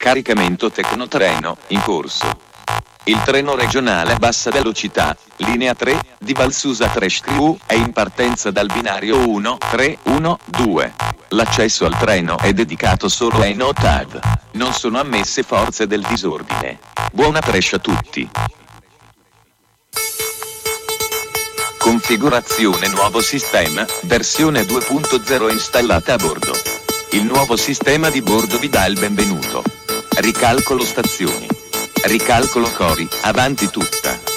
Caricamento Tecnotreno, in corso. Il treno regionale a bassa velocità, linea 3, di Valsusa Trescriu, è in partenza dal binario 1312. L'accesso al treno è dedicato solo ai no-TAV. Non sono ammesse forze del disordine. Buona Brescia a tutti. Configurazione nuovo sistema, versione 2.0 installata a bordo. Il nuovo sistema di bordo vi dà il benvenuto. Ricalcolo stazioni. Ricalcolo cori, avanti tutta.